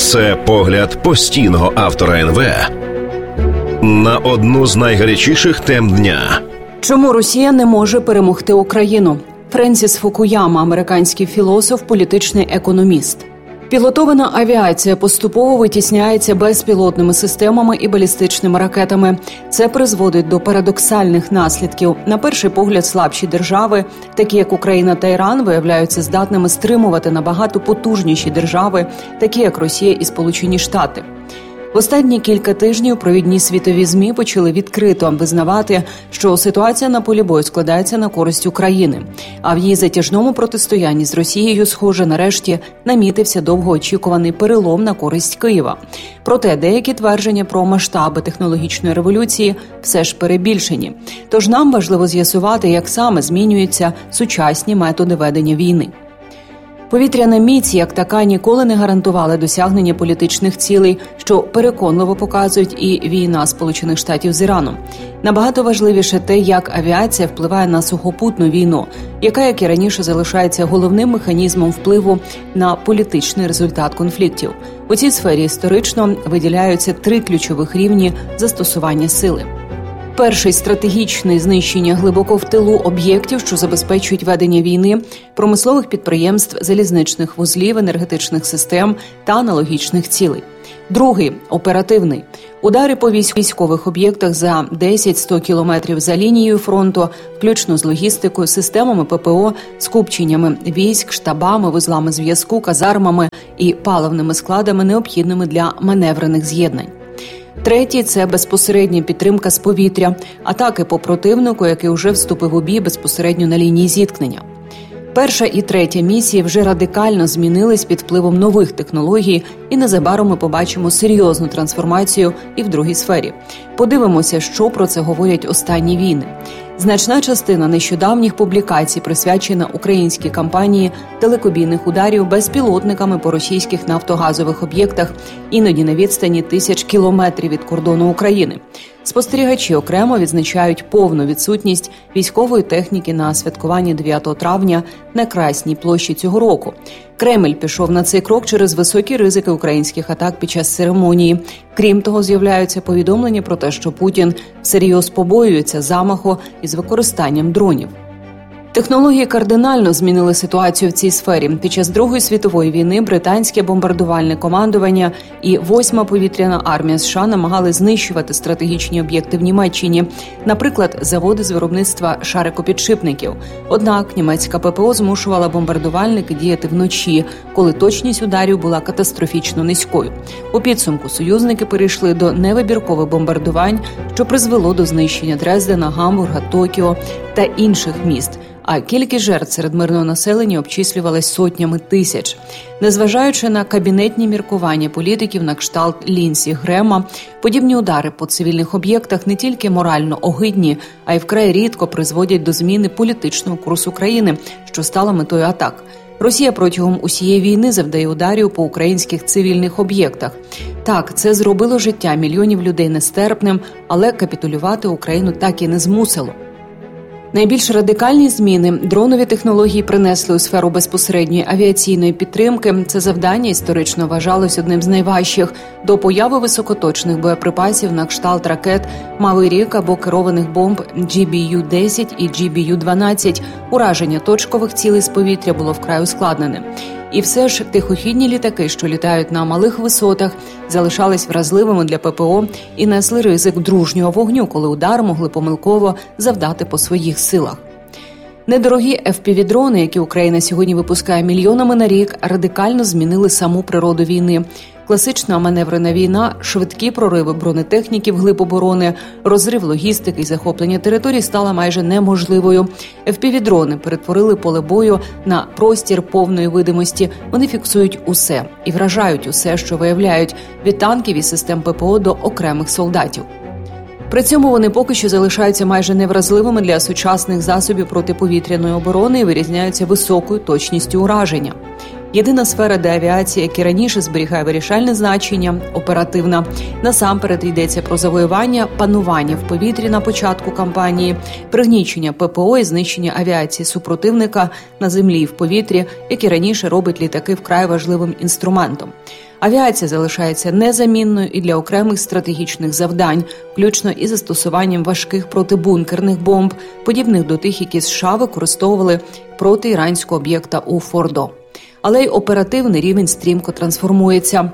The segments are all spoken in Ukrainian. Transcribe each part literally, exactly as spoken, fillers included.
Це погляд постійного автора ен ве на одну з найгарячіших тем дня. Чому Росія не може перемогти Україну? Френсіс Фукуяма, американський філософ, політичний економіст. Пілотована авіація поступово витісняється безпілотними системами і балістичними ракетами. Це призводить до парадоксальних наслідків. На перший погляд, слабші держави, такі як Україна та Іран, виявляються здатними стримувати набагато потужніші держави, такі як Росія і Сполучені Штати. В останні кілька тижнів провідні світові ЗМІ почали відкрито визнавати, що ситуація на полі бою складається на користь України. А в її затяжному протистоянні з Росією, схоже, нарешті намітився довгоочікуваний перелом на користь Києва. Проте деякі твердження про масштаби технологічної революції все ж перебільшені. Тож нам важливо з'ясувати, як саме змінюються сучасні методи ведення війни. Повітряна міць, як така, ніколи не гарантувала досягнення політичних цілей, що переконливо показують і війна Сполучених Штатів з Іраном. Набагато важливіше те, як авіація впливає на сухопутну війну, яка, як і раніше, залишається головним механізмом впливу на політичний результат конфліктів. У цій сфері історично виділяються три ключових рівні застосування сили. Перший – стратегічне знищення глибоко в тилу об'єктів, що забезпечують ведення війни, промислових підприємств, залізничних вузлів, енергетичних систем та аналогічних цілей. Другий – оперативний. Удари по військових об'єктах за десять-сто кілометрів за лінією фронту, включно з логістикою, системами ППО, скупченнями військ, штабами, вузлами зв'язку, казармами і паливними складами, необхідними для маневрених з'єднань. Третій – це безпосередня підтримка з повітря, атаки по противнику, який вже вступив у бій безпосередньо на лінії зіткнення. Перша і третя місії вже радикально змінились під впливом нових технологій, і незабаром ми побачимо серйозну трансформацію і в другій сфері. Подивимося, що про це говорять останні війни. Значна частина нещодавніх публікацій присвячена українській кампанії далекобійних ударів безпілотниками по російських нафтогазових об'єктах, іноді на відстані тисяч кілометрів від кордону України. Спостерігачі окремо відзначають повну відсутність військової техніки на святкуванні дев'ятого травня на Красній площі цього року. Кремль пішов на цей крок через високі ризики українських атак під час церемонії. Крім того, з'являються повідомлення про те, що Путін всерйоз побоюється замаху із використанням дронів. Технології кардинально змінили ситуацію в цій сфері. Під час Другої світової війни британське бомбардувальне командування і восьма повітряна армія США намагали знищувати стратегічні об'єкти в Німеччині, наприклад, заводи з виробництва шарикопідшипників. Однак німецька ППО змушувала бомбардувальники діяти вночі, коли точність ударів була катастрофічно низькою. У підсумку союзники перейшли до невибіркових бомбардувань, що призвело до знищення Дрездена, Гамбурга, Токіо та інших міст. А кількість жертв серед мирного населення обчислювалась сотнями тисяч. Незважаючи на кабінетні міркування політиків на кшталт Лінсі Грема, подібні удари по цивільних об'єктах не тільки морально огидні, а й вкрай рідко призводять до зміни політичного курсу країни, що стало метою атак. Росія протягом усієї війни завдає ударів по українських цивільних об'єктах. Так, це зробило життя мільйонів людей нестерпним, але капітулювати Україну так і не змусило. Найбільш радикальні зміни дронові технології принесли у сферу безпосередньої авіаційної підтримки. Це завдання історично вважалось одним з найважчих. До появи високоточних боєприпасів на кшталт ракет «Мавирік» або керованих бомб джі бі ю десять і джі бі ю дванадцять ураження точкових цілей з повітря було вкрай ускладненим. І все ж тихохідні літаки, що літають на малих висотах, залишались вразливими для ППО і несли ризик дружнього вогню, коли удар могли помилково завдати по своїх силах. Недорогі еф пі ві-дрони, які Україна сьогодні випускає мільйонами на рік, радикально змінили саму природу війни. Класична маневрена війна, швидкі прориви бронетехніки вглиб оборони, розрив логістики і захоплення територій стала майже неможливою. еф пі ві-дрони перетворили поле бою на простір повної видимості. Вони фіксують усе і вражають усе, що виявляють, від танків і систем ППО до окремих солдатів. При цьому вони поки що залишаються майже невразливими для сучасних засобів протиповітряної оборони і вирізняються високою точністю ураження. Єдина сфера, де авіація, як і раніше, зберігає вирішальне значення – оперативна. Насамперед йдеться про завоювання панування в повітрі на початку кампанії, пригнічення ППО і знищення авіації супротивника на землі і в повітрі, як і раніше робить літаки вкрай важливим інструментом. Авіація залишається незамінною і для окремих стратегічних завдань, включно із застосуванням важких протибункерних бомб, подібних до тих, які США використовували проти іранського об'єкта у Фордо. Але й оперативний рівень стрімко трансформується.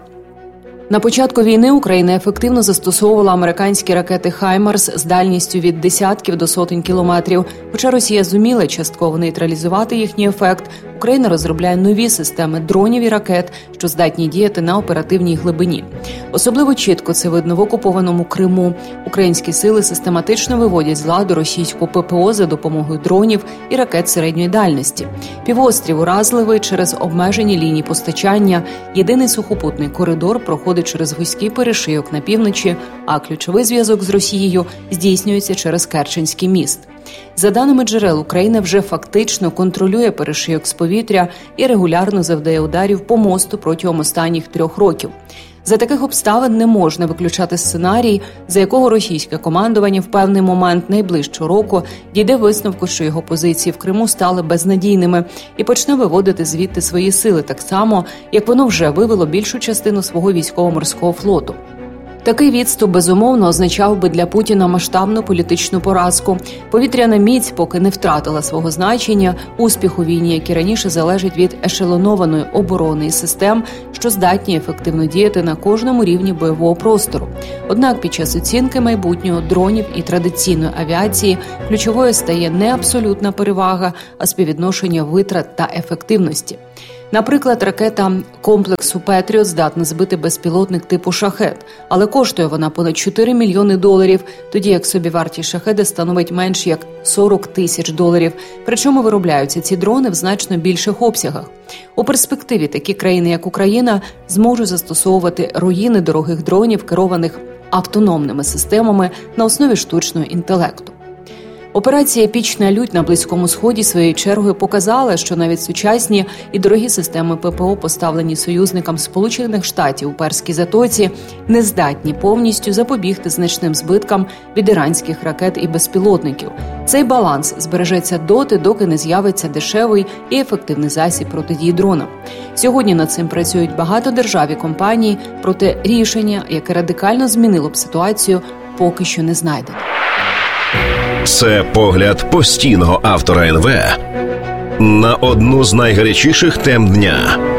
На початку війни Україна ефективно застосовувала американські ракети «Хаймарс» з дальністю від десятків до сотень кілометрів. Хоча Росія зуміла частково нейтралізувати їхній ефект, Україна розробляє нові системи дронів і ракет, що здатні діяти на оперативній глибині. Особливо чітко це видно в окупованому Криму. Українські сили систематично виводять з ладу російську ППО за допомогою дронів і ракет середньої дальності. Півострів уразливий через обмежені лінії постачання. Єдиний сухопутний коридор проходить через вузький перешийок на півночі, а ключовий зв'язок з Росією здійснюється через Керченський міст. За даними джерел, Україна вже фактично контролює перешийок з повітря і регулярно завдає ударів по мосту протягом останніх трьох років. За таких обставин не можна виключати сценарій, за якого російське командування в певний момент найближчого року дійде висновку, що його позиції в Криму стали безнадійними і почне виводити звідти свої сили так само, як воно вже вивело більшу частину свого військово-морського флоту. Такий відступ, безумовно, означав би для Путіна масштабну політичну поразку. Повітряна міць поки не втратила свого значення, успіх у війні, як і раніше, залежить від ешелонованої оборони і систем, що здатні ефективно діяти на кожному рівні бойового простору. Однак під час оцінки майбутнього дронів і традиційної авіації ключовою стає не абсолютна перевага, а співвідношення витрат та ефективності. Наприклад, ракета комплексу «Петріот» здатна збити безпілотник типу «Шахед», але коштує вона понад чотири мільйони доларів, тоді як собівартість «Шахеда» становить менш як сорок тисяч доларів. Причому виробляються ці дрони в значно більших обсягах. У перспективі такі країни, як Україна, зможуть застосовувати руїни дорогих дронів, керованих автономними системами на основі штучного інтелекту. Операція «Епічна лють» на Близькому Сході своєю чергою показала, що навіть сучасні і дорогі системи ППО, поставлені союзникам Сполучених Штатів у Перській затоці, не здатні повністю запобігти значним збиткам від іранських ракет і безпілотників. Цей баланс збережеться доти, доки не з'явиться дешевий і ефективний засіб протидії дронам. Сьогодні над цим працюють багатодержавні компанії, проте рішення, яке радикально змінило б ситуацію, поки що не знайдено. Це погляд постійного автора ен ве на одну з найгарячіших тем дня.